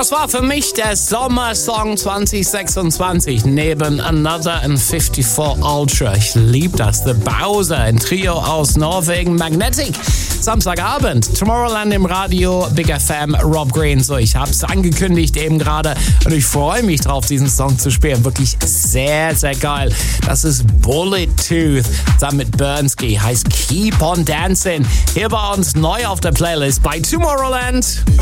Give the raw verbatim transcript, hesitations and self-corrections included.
Das war für mich der Sommersong zwanzig sechsundzwanzig neben Another and fifty-four Ultra. Ich liebe das. The Bowser, ein Trio aus Norwegen. Magnetic. Samstagabend. Tomorrowland im Radio. Big F M. Rob Green. So, ich habe es angekündigt eben gerade und ich freue mich drauf, diesen Song zu spielen. Wirklich sehr, sehr geil. Das ist Bullet Tooth zusammen mit Bernski. Heißt Keep on Dancing. Hier bei uns neu auf der Playlist bei Tomorrowland.